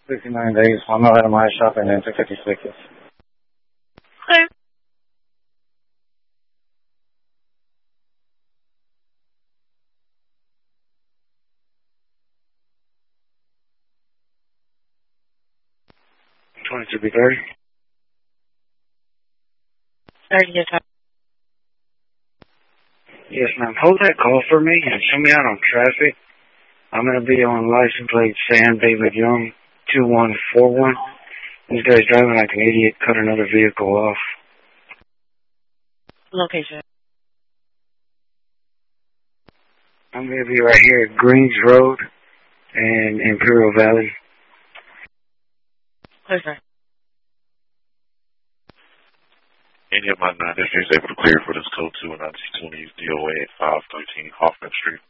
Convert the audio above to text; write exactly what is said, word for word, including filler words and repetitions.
fifty-nine days. I'm not out of my shop and then to fifty-six. Okay. twenty-two B thirty. thirty, yes, sir. Yes, ma'am. Hold that call for me and show me out on traffic. I'm going to be on license plate Sam David Young, two one four one. This guy's driving like an idiot, cut another vehicle off. Location. I'm going to be right here at Greens Road and Imperial Valley. Yes, sir. Any of my nine is able to clear for this code two and nine twenty D O A at five thirteen Hoffman Street.